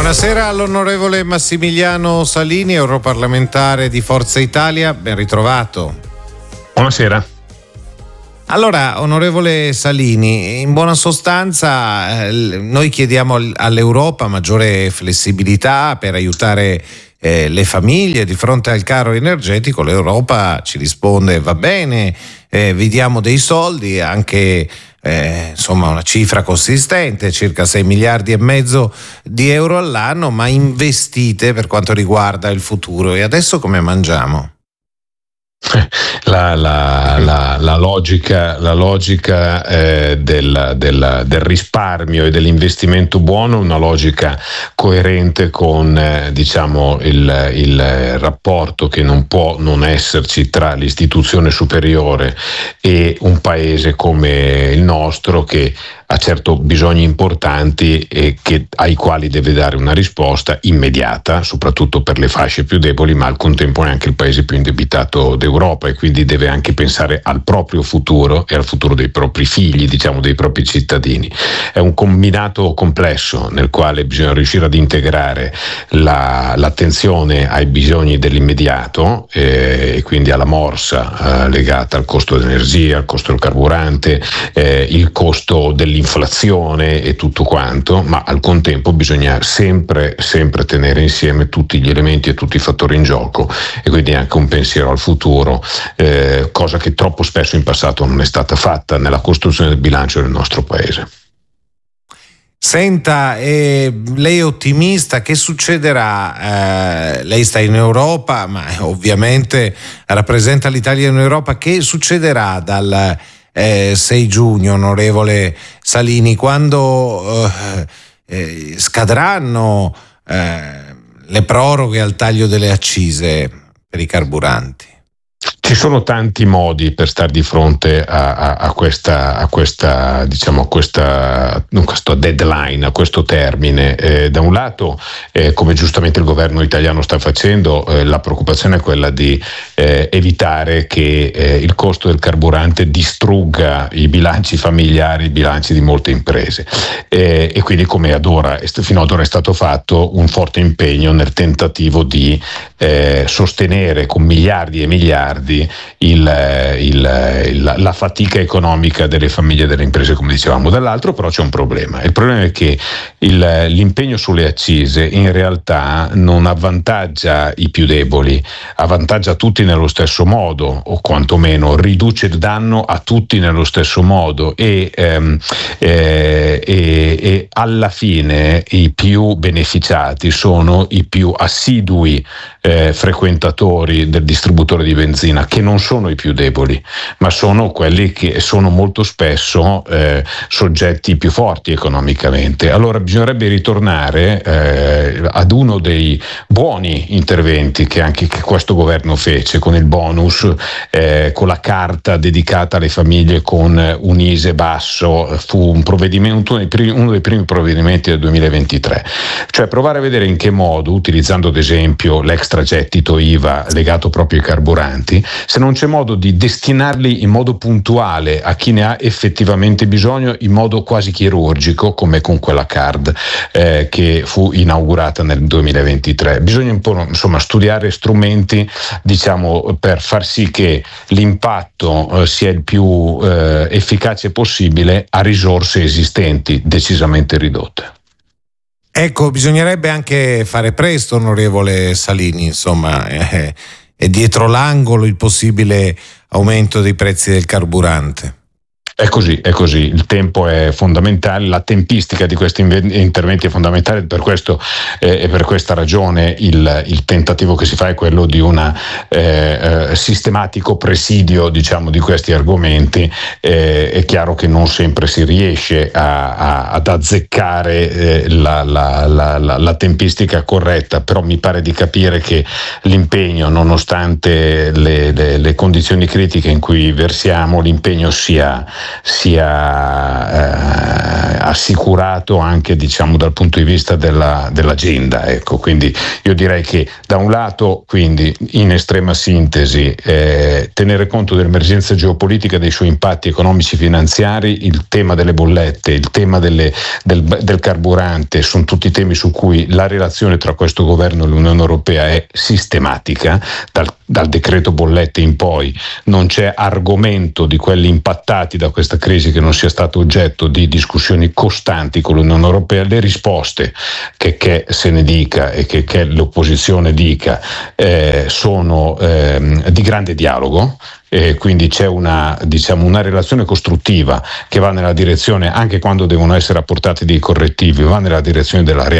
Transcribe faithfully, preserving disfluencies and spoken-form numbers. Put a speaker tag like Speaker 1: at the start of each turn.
Speaker 1: Buonasera all'onorevole Massimiliano Salini, europarlamentare di Forza Italia, ben ritrovato.
Speaker 2: Buonasera.
Speaker 1: Allora, onorevole Salini, in buona sostanza eh, noi chiediamo all'Europa maggiore flessibilità per aiutare eh, le famiglie di fronte al caro energetico. L'Europa ci risponde: va bene, eh, vi diamo dei soldi, anche eh, insomma una cifra consistente, circa sei miliardi e mezzo di euro all'anno, ma investite per quanto riguarda il futuro. E adesso come mangiamo?
Speaker 2: La, la, la, la logica, la logica eh, del, del, del risparmio e dell'investimento buono è una logica coerente con eh, diciamo il, il rapporto che non può non esserci tra l'istituzione superiore e un paese come il nostro, che ha certo bisogni importanti e che, ai quali deve dare una risposta immediata, soprattutto per le fasce più deboli, ma al contempo è anche il paese più indebitato d'Europa e quindi deve anche pensare al proprio futuro e al futuro dei propri figli, diciamo dei propri cittadini. È un combinato complesso nel quale bisogna riuscire ad integrare la, l'attenzione ai bisogni dell'immediato eh, e quindi alla morsa eh, legata al costo dell'energia, al costo del carburante, eh, il costo dell'inflazione inflazione e tutto quanto, ma al contempo bisogna sempre sempre tenere insieme tutti gli elementi e tutti i fattori in gioco, e quindi anche un pensiero al futuro, eh, cosa che troppo spesso in passato non è stata fatta nella costruzione del bilancio del nostro paese.
Speaker 1: Senta, eh, lei è ottimista? Che succederà? Eh, lei sta in Europa, ma ovviamente rappresenta l'Italia in Europa. Che succederà dal Eh, sei giugno, onorevole Salini, quando eh, eh, scadranno eh, le proroghe al taglio delle accise per i carburanti?
Speaker 2: Ci sono tanti modi per stare di fronte a, a, a questa, a questa, diciamo, a questa, non questo deadline, a questo termine. Eh, da un lato, eh, come giustamente il governo italiano sta facendo, eh, la preoccupazione è quella di eh, evitare che eh, il costo del carburante distrugga i bilanci familiari, i bilanci di molte imprese. Eh, e quindi, come ad ora, fino ad ora è stato fatto, un forte impegno nel tentativo di eh, sostenere con miliardi e miliardi Il, il, il, la fatica economica delle famiglie e delle imprese, come dicevamo. Dall'altro però c'è un problema. Il problema è che il, l'impegno sulle accise in realtà non avvantaggia i più deboli, avvantaggia tutti nello stesso modo, o quantomeno riduce il danno a tutti nello stesso modo, e, ehm, eh, e, e alla fine i più beneficiati sono i più assidui eh, frequentatori del distributore di benzina, che non sono i più deboli, ma sono quelli che sono molto spesso eh, soggetti più forti economicamente. Allora bisognerebbe ritornare eh, ad uno dei buoni interventi che anche che questo governo fece, con il bonus, eh, con la carta dedicata alle famiglie con un I S E E basso. Fu un provvedimento, uno dei primi, uno dei primi provvedimenti del duemilaventitré, cioè provare a vedere in che modo, utilizzando ad esempio l'extragettito I V A legato proprio ai carburanti, se non c'è modo di destinarli in modo puntuale a chi ne ha effettivamente bisogno, in modo quasi chirurgico, come con quella card eh, che fu inaugurata nel duemilaventitré. Bisogna un po', insomma, studiare strumenti, diciamo, per far sì che l'impatto eh, sia il più eh, efficace possibile a risorse esistenti decisamente ridotte.
Speaker 1: Ecco, bisognerebbe anche fare presto, onorevole Salini, insomma, eh, è dietro l'angolo il possibile aumento dei prezzi del carburante.
Speaker 2: È così, è così, il tempo è fondamentale, la tempistica di questi interventi è fondamentale, per questo eh, e per questa ragione il, il tentativo che si fa è quello di un eh, eh, sistematico presidio, diciamo, di questi argomenti. Eh, è chiaro che non sempre si riesce a, a, ad azzeccare eh, la, la, la, la, la tempistica corretta, però mi pare di capire che l'impegno, nonostante le, le, le condizioni critiche in cui versiamo, l'impegno sia sia eh, assicurato anche, diciamo, dal punto di vista della, dell'agenda. Ecco, quindi io direi che da un lato, quindi in estrema sintesi, eh, tenere conto dell'emergenza geopolitica, dei suoi impatti economici finanziari, il tema delle bollette, il tema delle, del, del carburante, sono tutti temi su cui la relazione tra questo governo e l'Unione Europea è sistematica. Dal, dal decreto bollette in poi non c'è argomento di quelli impattati da questa crisi che non sia stato oggetto di discussioni costanti con l'Unione Europea. Le risposte, che, che se ne dica e che, che l'opposizione dica, eh, sono eh, di grande dialogo. E quindi c'è una, diciamo, una relazione costruttiva che va nella direzione, anche quando devono essere apportati dei correttivi, va nella direzione della